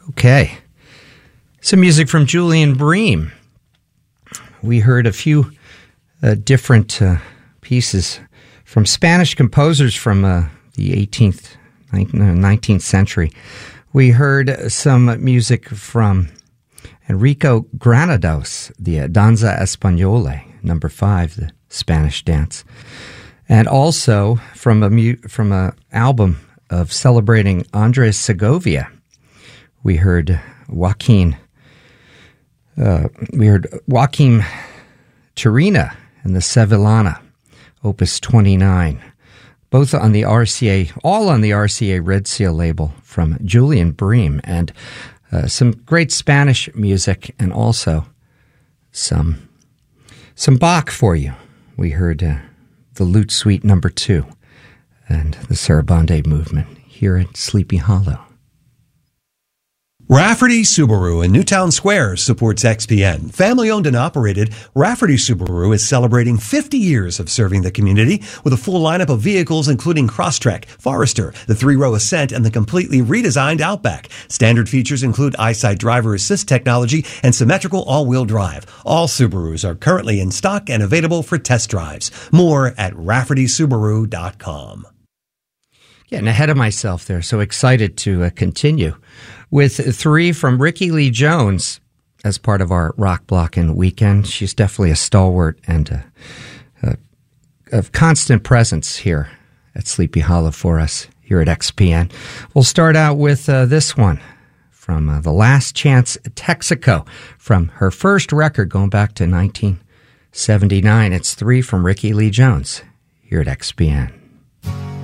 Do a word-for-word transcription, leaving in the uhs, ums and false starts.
Okay. Some music from Julian Bream. We heard a few uh, different uh, pieces from Spanish composers from uh, the eighteenth, nineteenth century. We heard some music from Enrico Granados, the Danza Española, number five, the Spanish dance. And also from a mu- from an album of celebrating Andres Segovia, we heard Joaquin, uh, we heard Joaquin Turina and the Sevillana, Opus twenty-nine, both on the R C A, all on the R C A Red Seal label from Julian Bream, and uh, some great Spanish music, and also some some Bach for you. We heard uh, the Lute Suite number two and the Sarabande movement here at Sleepy Hollow. Rafferty Subaru in Newtown Square supports X P N. Family owned and operated, Rafferty Subaru is celebrating fifty years of serving the community with a full lineup of vehicles including Crosstrek, Forester, the three-row Ascent, and the completely redesigned Outback. Standard features include EyeSight driver assist technology and symmetrical all-wheel drive. All Subarus are currently in stock and available for test drives. More at rafferty subaru dot com. Getting ahead of myself there, so excited to uh, continue with three from Rickie Lee Jones as part of our Rock Block and Weekend. She's definitely a stalwart and a, a, a constant presence here at Sleepy Hollow for us here at X P N. We'll start out with uh, this one from uh, The Last Chance Texaco from her first record going back to nineteen seventy-nine. It's three from Rickie Lee Jones here at X P N.